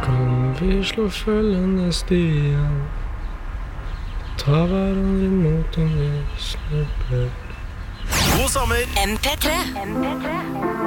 Kan vi slå følgende stien, ta hverandre imot om vi snubler. God sommer! MP3.